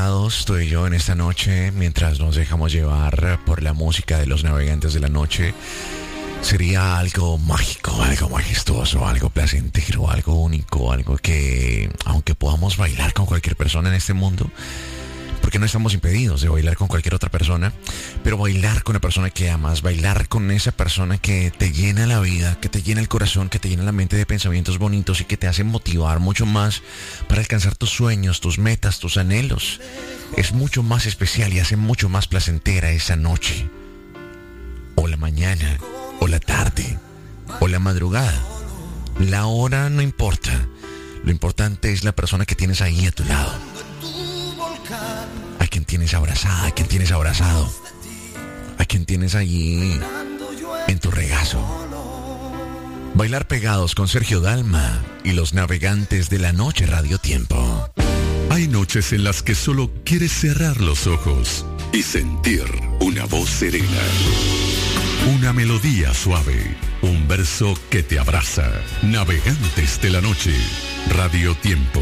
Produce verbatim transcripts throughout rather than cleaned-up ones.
pegados tú y yo en esta noche mientras nos dejamos llevar por la música de los Navegantes de la Noche. Sería algo mágico, algo majestuoso, algo placentero, algo único, algo que, aunque podamos bailar con cualquier persona en este mundo, porque no estamos impedidos de bailar con cualquier otra persona, pero bailar con la persona que amas, bailar con esa persona que te llena la vida, que te llena el corazón, que te llena la mente de pensamientos bonitos y que te hace motivar mucho más para alcanzar tus sueños, tus metas, tus anhelos, es mucho más especial y hace mucho más placentera esa noche, o la mañana, o la tarde, o la madrugada. La hora no importa, lo importante es la persona que tienes ahí a tu lado, a quien tienes abrazada, a quien tienes abrazado, a quien tienes allí en tu regazo. Bailar pegados con Sergio Dalma y los Navegantes de la Noche Radio Tiempo. Hay noches en las que solo quieres cerrar los ojos y sentir una voz serena, una melodía suave, un verso que te abraza. Navegantes de la Noche Radio Tiempo.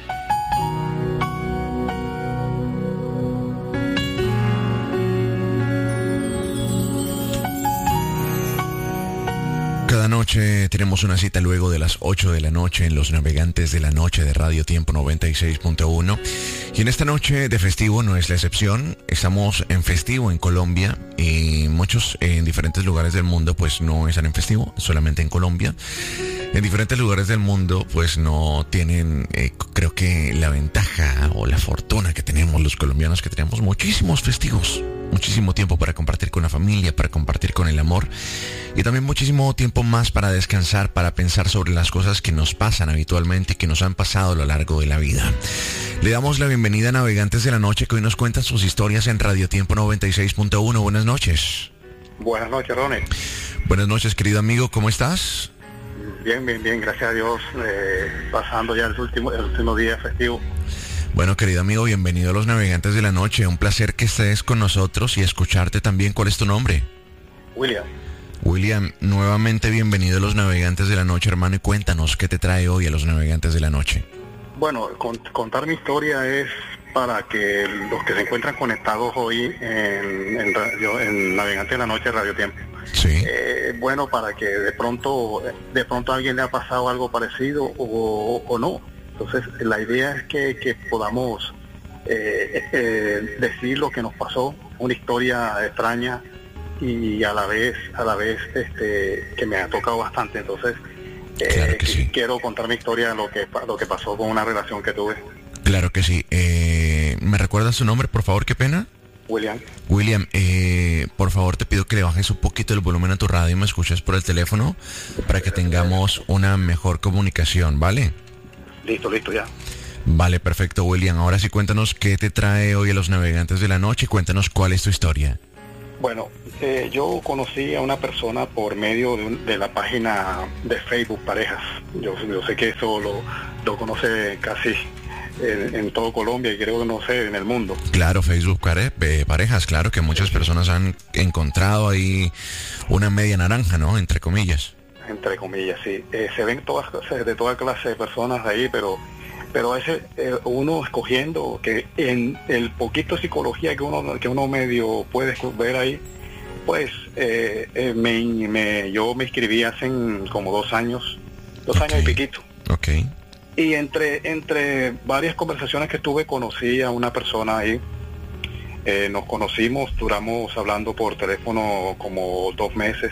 Cada noche tenemos una cita luego de las ocho de la noche en los Navegantes de la Noche de Radio Tiempo noventa y seis punto uno. Y en esta noche de festivo no es la excepción. Estamos en festivo en Colombia y muchos en diferentes lugares del mundo pues no están en festivo, solamente en Colombia. En diferentes lugares del mundo pues no tienen, eh, creo que la ventaja o la fortuna que tenemos los colombianos, que tenemos muchísimos festivos. Muchísimo tiempo para compartir con la familia, para compartir con el amor y también muchísimo tiempo más para descansar, para pensar sobre las cosas que nos pasan habitualmente y que nos han pasado a lo largo de la vida. Le damos la bienvenida a Navegantes de la Noche, que hoy nos cuentan sus historias en Radio Tiempo noventa y seis punto uno. Buenas noches. Buenas noches, Ronnie. Buenas noches, querido amigo, ¿cómo estás? Bien, bien, bien, gracias a Dios, eh, pasando ya el último, el último día festivo. Bueno, querido amigo, bienvenido a los Navegantes de la Noche. Un placer que estés con nosotros y escucharte también. ¿Cuál es tu nombre? William. William, nuevamente bienvenido a los Navegantes de la Noche, hermano, y cuéntanos qué te trae hoy a los Navegantes de la Noche. Bueno, con, contar mi historia es para que los que se encuentran conectados hoy en, en, radio, en Navegantes de la Noche Radio Tiempo. Sí. Eh, bueno, para que de pronto, de pronto a alguien le ha pasado algo parecido o, o no. Entonces, la idea es que, que podamos eh, eh, decir lo que nos pasó, una historia extraña y a la vez, a la vez, este, que me ha tocado bastante. Entonces, eh, claro que sí. Quiero contar mi historia, lo que lo que pasó con una relación que tuve. Claro que sí. Eh, ¿Me recuerdas su nombre, por favor? Qué pena. William. William, eh, por favor te pido que le bajes un poquito el volumen a tu radio y me escuches por el teléfono para que tengamos una mejor comunicación, ¿vale? Listo, listo, ya. Vale, perfecto, William. Ahora sí, cuéntanos qué te trae hoy a los Navegantes de la Noche y cuéntanos cuál es tu historia. Bueno, eh, yo conocí a una persona por medio de, un, de la página de Facebook Parejas. Yo, yo sé que eso lo, lo conoce casi en, en todo Colombia y creo que no sé, en el mundo. Claro, Facebook pare, eh, Parejas, claro que muchas personas han encontrado ahí una media naranja, ¿no? Entre comillas. Entre comillas, sí. Eh, se ven todas de toda clase de personas ahí, pero pero a veces eh, uno escogiendo que en el poquito de psicología que uno que uno medio puede ver ahí, pues eh, eh, me, me yo me inscribí hace como dos años, dos okay. años y piquito. Ok. Y entre entre varias conversaciones que tuve conocí a una persona ahí. Eh, nos conocimos, duramos hablando por teléfono como dos meses.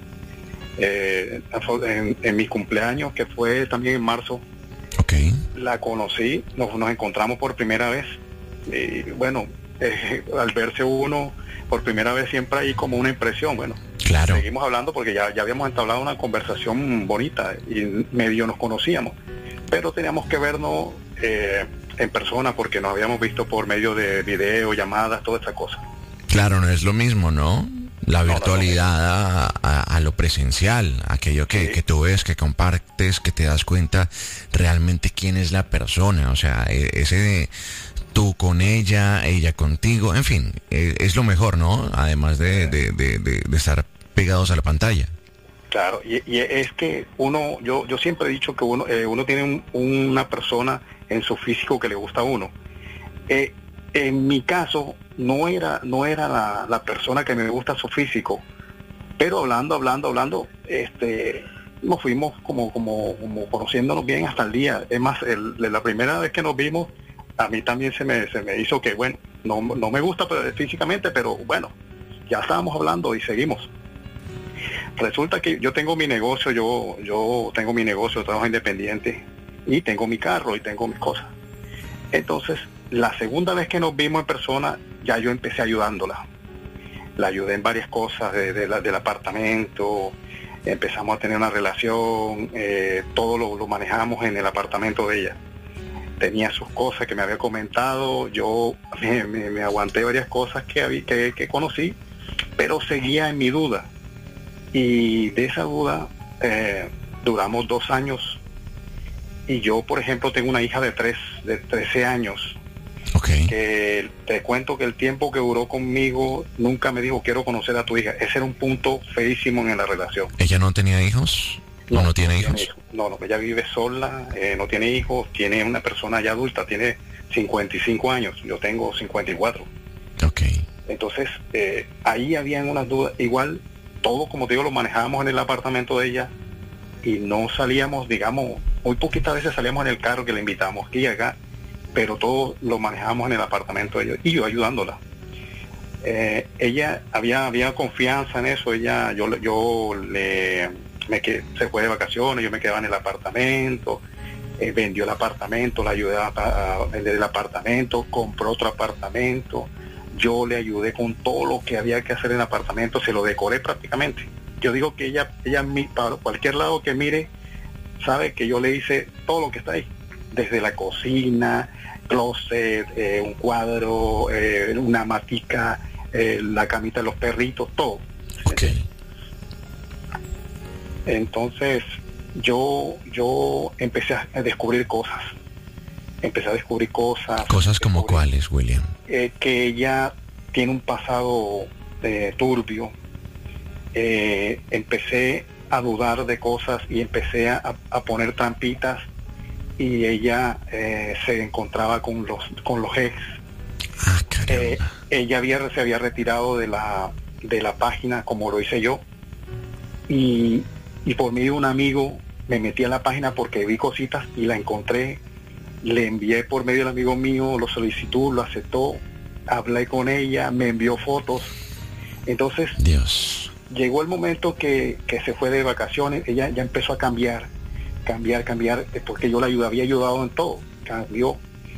Eh, en, en mi cumpleaños, que fue también en marzo, okay. La conocí, nos, nos encontramos por primera vez y bueno, eh, al verse uno por primera vez siempre hay como una impresión, bueno, claro. Seguimos hablando porque ya, ya habíamos entablado una conversación bonita y medio nos conocíamos, pero teníamos que vernos eh, en persona porque nos habíamos visto por medio de video, llamadas, toda esa cosa. Claro, no es lo mismo, ¿no? La virtualidad no, no, no. A, a, a lo presencial, aquello que, sí. que tú ves, que compartes, que te das cuenta realmente quién es la persona, o sea, ese de tú con ella, ella contigo, en fin, es lo mejor, ¿no? Además de, de, de, de, de estar pegados a la pantalla. Claro, y, y es que uno, yo yo siempre he dicho que uno eh, uno tiene un, una persona en su físico que le gusta a uno. Eh, en mi caso no era, no era la, la persona que me gusta su físico, pero hablando, hablando, hablando, este, nos fuimos como, como, como conociéndonos bien hasta el día. Es más, el, la primera vez que nos vimos, a mí también se me, se me hizo que, bueno, no, no me gusta pero, físicamente, pero bueno, ya estábamos hablando y seguimos. Resulta que yo tengo mi negocio, yo, yo tengo mi negocio, trabajo independiente, y tengo mi carro y tengo mis cosas. Entonces, la segunda vez que nos vimos en persona, ya yo empecé ayudándola. La ayudé en varias cosas de, de la, del apartamento, empezamos a tener una relación, eh, todo lo, lo manejamos en el apartamento de ella. Tenía sus cosas que me había comentado, yo me, me, me aguanté varias cosas que, había, que, que conocí, pero seguía en mi duda. Y de esa duda eh, duramos dos años. Y yo, por ejemplo, tengo una hija de tres, de trece años. Okay. Que te cuento que el tiempo que duró conmigo nunca me dijo quiero conocer a tu hija. Ese era un punto feísimo en la relación. ¿Ella no tenía hijos? ¿O no, no tiene no hijos? Tiene, no, no, ella vive sola, eh, no tiene hijos, tiene una persona ya adulta, tiene cincuenta y cinco años, yo tengo cincuenta y cuatro. Okay. Entonces, eh, ahí habían unas dudas. Igual, todo, como te digo, lo manejábamos en el apartamento de ella y no salíamos, digamos, muy poquitas veces salíamos en el carro que le invitamos aquí y acá, pero todo lo manejábamos en el apartamento de ella y yo ayudándola. Eh, ella había había confianza en eso, ella yo yo le me que se fue de vacaciones, yo me quedaba en el apartamento, eh, vendió el apartamento, la ayudé a, a vender el apartamento, compró otro apartamento, yo le ayudé con todo lo que había que hacer en el apartamento, se lo decoré prácticamente. Yo digo que ella ella para cualquier lado que mire sabe que yo le hice todo lo que está ahí, desde la cocina, closet, eh, un cuadro, eh, una matica, eh, la camita de los perritos, todo. Okay. Entonces yo yo empecé a descubrir cosas, empecé a descubrir cosas. ¿Cosas como cuáles, William? Eh, que ella tiene un pasado eh, turbio. Eh, empecé a dudar de cosas y empecé a, a poner trampitas y ella eh, se encontraba con los con los ex. Ah, eh, ella había se había retirado de la de la página como lo hice yo y, y por medio de un amigo me metí a la página porque vi cositas y la encontré, le envié por medio del amigo mío la solicitud, lo aceptó, hablé con ella, me envió fotos. Entonces Dios. Llegó el momento que, que se fue de vacaciones, ella ya empezó a cambiar, cambiar, cambiar, porque yo la ayudé, había ayudado en todo, cambió.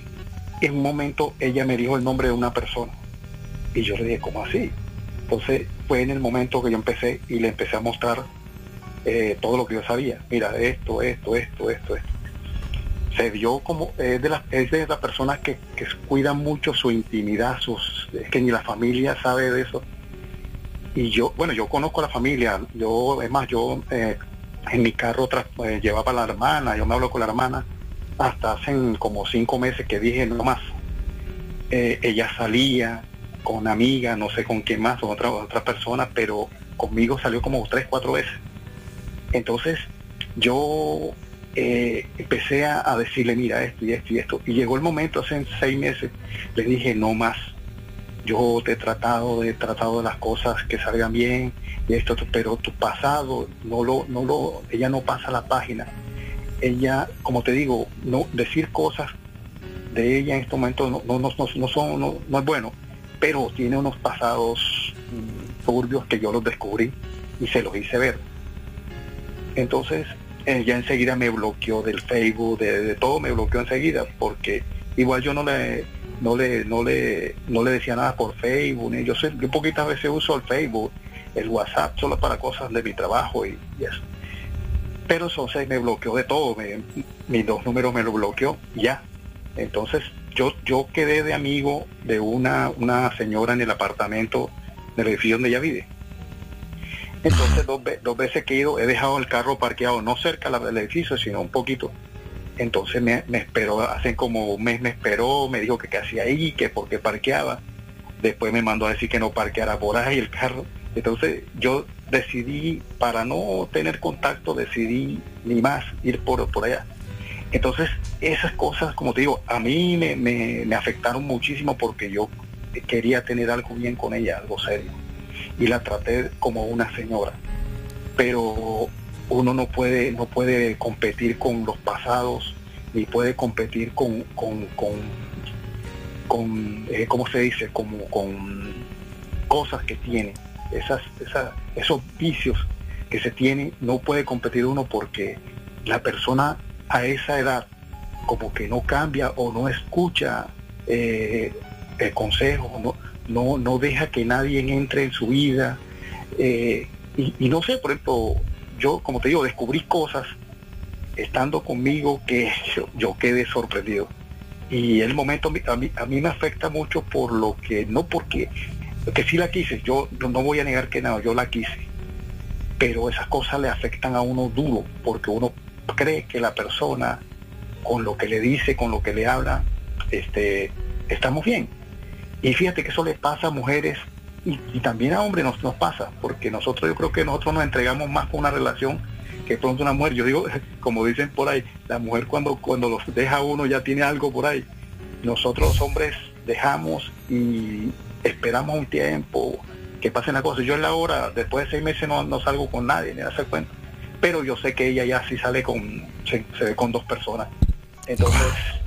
En un momento ella me dijo el nombre de una persona y yo le dije, ¿cómo así? Entonces fue en el momento que yo empecé y le empecé a mostrar eh, todo lo que yo sabía. Mira, esto, esto, esto, esto, esto. Se vio como, es de las, es de las personas que, que cuidan mucho su intimidad, sus, es que ni la familia sabe de eso. Y yo, bueno, yo conozco a la familia, yo, es más, yo eh, en mi carro tras, eh, llevaba a la hermana, yo me hablo con la hermana, hasta hace como cinco meses que dije no más. Eh, ella salía con amigas, no sé con quién más, con otra, otra persona, pero conmigo salió como tres, cuatro veces. Entonces, yo eh, empecé a, a decirle, mira, esto y esto y esto, y llegó el momento, hace seis meses, le dije, no más. Yo te he tratado, he tratado de las cosas que salgan bien y esto, pero tu pasado no lo, no lo, ella no pasa la página. Ella, como te digo, no decir cosas de ella en este momento no, no, no, no son, no, no es bueno, pero tiene unos pasados mmm, turbios que yo los descubrí y se los hice ver. Entonces, ella enseguida me bloqueó del Facebook, de, de todo me bloqueó enseguida, porque igual yo no le no le no le no le decía nada por Facebook, ni yo sé, yo poquitas veces uso el Facebook, el WhatsApp solo para cosas de mi trabajo y, y eso. Pero entonces me bloqueó de todo, me, mis dos números me lo bloqueó, ya. Entonces yo yo quedé de amigo de una una señora en el apartamento del edificio donde ella vive. Entonces dos, dos veces que he ido, he dejado el carro parqueado, no cerca del edificio, sino un poquito. Entonces me, me esperó, hace como un mes me esperó, me dijo que qué hacía ahí, que por qué parqueaba. Después me mandó a decir que no parqueara por ahí el carro. Entonces yo decidí, para no tener contacto, decidí ni más ir por, por allá. Entonces, esas cosas, como te digo, a mí me, me, me afectaron muchísimo porque yo quería tener algo bien con ella, algo serio. Y la traté como una señora. Pero uno no puede, no puede competir con los pasados, ni puede competir con, con, con, con eh, ¿cómo se dice? Como con cosas que tiene. Esas, esas, esos vicios que se tienen, no puede competir uno porque la persona a esa edad como que no cambia o no escucha eh, el consejo, no, no, no deja que nadie entre en su vida, eh, y, y no sé, por ejemplo, yo como te digo, descubrí cosas estando conmigo que yo, yo quedé sorprendido, y el momento a mí, a mí me afecta mucho por lo que, no porque, que sí la quise, yo no, no voy a negar que no, yo la quise, pero esas cosas le afectan a uno duro, porque uno cree que la persona, con lo que le dice, con lo que le habla, este, estamos bien. Y fíjate que eso le pasa a mujeres y, y también a hombres nos, nos pasa, porque nosotros, yo creo que nosotros nos entregamos más con una relación que pronto una mujer. Yo digo, como dicen por ahí, la mujer cuando, cuando los deja a uno ya tiene algo por ahí. Nosotros los hombres dejamos y esperamos un tiempo que pasen las cosas. Yo en la hora, después de seis meses no, no salgo con nadie, ni hace cuenta. Pero yo sé que ella ya sí sale con, se, se ve con dos personas. Entonces,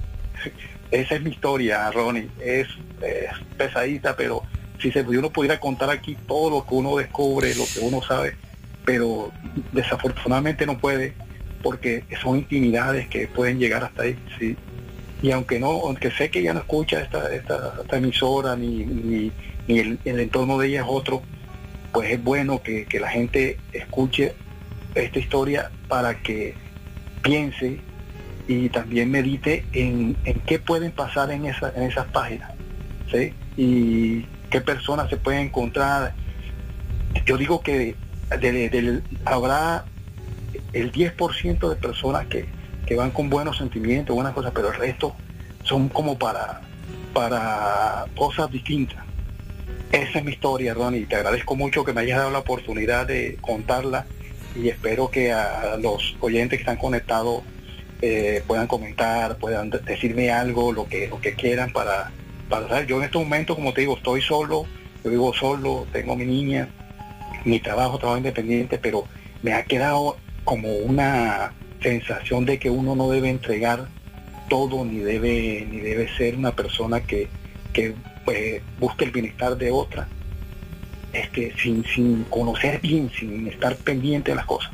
esa es mi historia, Ronnie. Es, es pesadita, pero si se, uno pudiera contar aquí todo lo que uno descubre, lo que uno sabe, pero desafortunadamente no puede, porque son intimidades que pueden llegar hasta ahí, sí. Y aunque no, aunque sé que ella no escucha esta, esta, esta emisora, ni, ni, ni el, el entorno de ella es otro, pues es bueno que, que la gente escuche esta historia para que piense y también medite en, en qué pueden pasar en, esa, en esas páginas, ¿sí? Y qué personas se pueden encontrar. Yo digo que de, de, de, habrá el diez por ciento de personas que, que van con buenos sentimientos, buenas cosas, pero el resto son como para, para cosas distintas. Esa es mi historia, Ronnie, y te agradezco mucho que me hayas dado la oportunidad de contarla, y espero que a los oyentes que están conectados eh, puedan comentar, puedan decirme algo, lo que lo que quieran para, para saber. Yo en este momento, como te digo, estoy solo, yo vivo solo, tengo mi niña, mi trabajo, trabajo independiente, pero me ha quedado como una sensación de que uno no debe entregar todo, ni debe ni debe ser una persona que, que pues, busque el bienestar de otra, este, sin, sin conocer bien, sin estar pendiente de las cosas.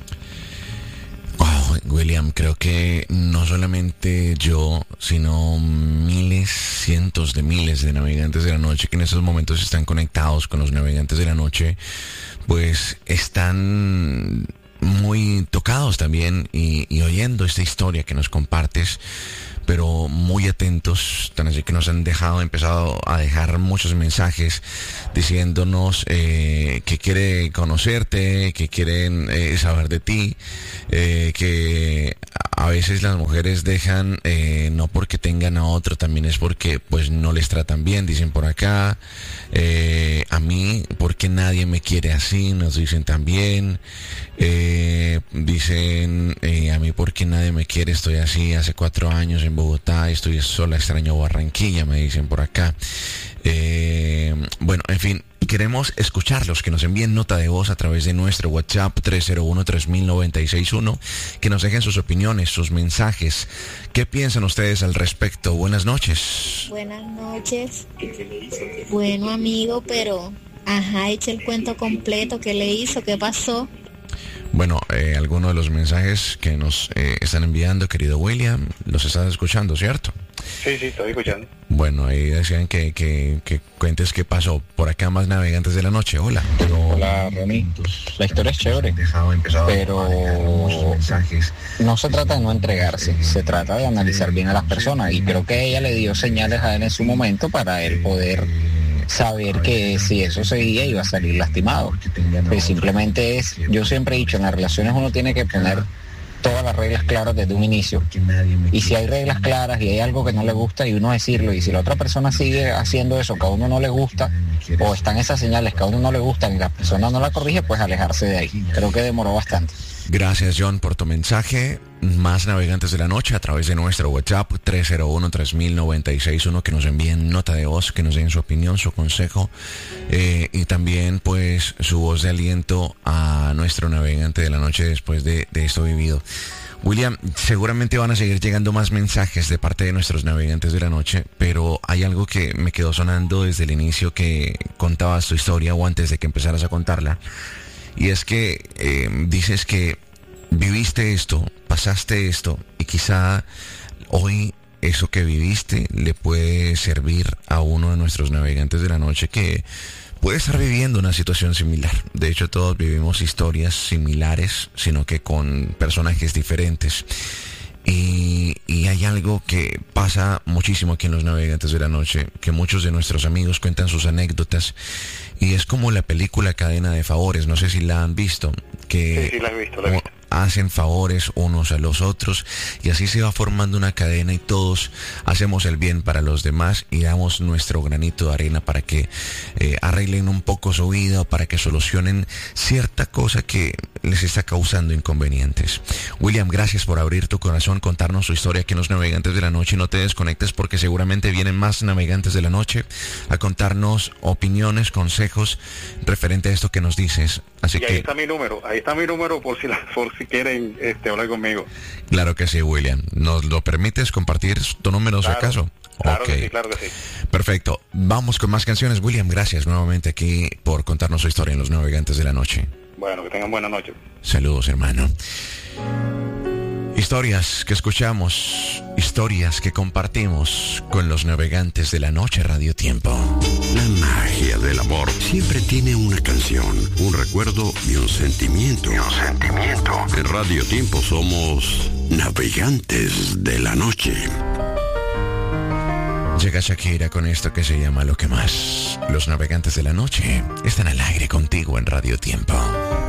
Wow, William, creo que no solamente yo, sino miles, cientos de miles de navegantes de la noche que en estos momentos están conectados con los navegantes de la noche, pues están muy tocados también y, y oyendo esta historia que nos compartes, pero muy atentos, tan así que nos han dejado, empezado a dejar muchos mensajes diciéndonos eh, que quiere conocerte, que quieren eh, saber de ti, eh, que a veces las mujeres dejan eh, no porque tengan a otro, también es porque pues no les tratan bien, dicen por acá. Eh, a mí, porque nadie me quiere así, nos dicen también. Eh, dicen eh, a mí, porque nadie me quiere, estoy así hace cuatro años en Bogotá, estoy sola, extraño Barranquilla, me dicen por acá. Eh, bueno, en fin, queremos escucharlos, que nos envíen nota de voz a través de nuestro WhatsApp tres cero uno, tres mil noventa y seis uno, que nos dejen sus opiniones, sus mensajes. ¿Qué piensan ustedes al respecto? Buenas noches. Buenas noches. Bueno, amigo, pero ajá, eche el cuento completo. ¿Qué le hizo? ¿Qué pasó? Bueno, eh, algunos de los mensajes que nos eh, están enviando, querido William, los estás escuchando, ¿cierto? Sí, sí, estoy escuchando. Bueno, ahí decían que, que, que cuentes qué pasó. Por acá más navegantes de la noche, hola. Hola, Ronnie. La historia es chévere, pero no se trata de no entregarse, se trata de analizar bien a las personas, y creo que ella le dio señales a él en su momento para él poder saber que si eso seguía iba a salir lastimado. Pues simplemente es, yo siempre he dicho, en las relaciones uno tiene que poner todas las reglas claras desde un inicio, y si hay reglas claras y hay algo que no le gusta, y uno decirlo, y si la otra persona sigue haciendo eso que a uno no le gusta, o están esas señales que a uno no le gustan y la persona no la corrige, pues alejarse de ahí. Creo que demoró bastante. Gracias, John, por tu mensaje. más navegantes de la noche a través de nuestro WhatsApp tres cero uno, tres mil noventa y seis uno, que nos envíen nota de voz, que nos den su opinión, su consejo eh, y también pues su voz de aliento a nuestro navegante de la noche después de, de esto vivido. William, seguramente van a seguir llegando más mensajes de parte de nuestros navegantes de la noche, pero hay algo que me quedó sonando desde el inicio que contabas tu historia o antes de que empezaras a contarla, y es que eh, dices que viviste esto, pasaste esto, y quizá hoy eso que viviste le puede servir a uno de nuestros navegantes de la noche que puede estar viviendo una situación similar. De hecho, todos vivimos historias similares, sino que con personajes diferentes. Y, y hay algo que pasa muchísimo aquí en los navegantes de la noche, que muchos de nuestros amigos cuentan sus anécdotas, y es como la película Cadena de Favores, no sé si la han visto, que sí, sí, la he visto, la he visto. Hacen favores unos a los otros y así se va formando una cadena y todos hacemos el bien para los demás y damos nuestro granito de arena para que eh, arreglen un poco su vida o para que solucionen cierta cosa que les está causando inconvenientes. William, gracias por abrir tu corazón, contarnos su historia aquí en los Navegantes de la Noche. No te desconectes porque seguramente vienen más Navegantes de la Noche a contarnos opiniones, consejos referente a esto que nos dices. Así y ahí que está mi número, ahí está mi número por si la, por si quieren este, hablar conmigo. Claro que sí, William. ¿Nos lo permites compartir tu número, claro, si acaso? Claro okay. que sí, claro que sí. Perfecto. Vamos con más canciones. William, gracias nuevamente aquí por contarnos su historia en los Navegantes de la Noche. Bueno, que tengan buena noche. Saludos, hermano. Historias que escuchamos, historias que compartimos con los Navegantes de la Noche Radio Tiempo. La magia del amor siempre tiene una canción, un recuerdo y un sentimiento. Y un sentimiento. En Radio Tiempo somos Navegantes de la Noche. Llega Shakira con esto que se llama Lo que más. Los Navegantes de la Noche están al aire contigo en Radio Tiempo.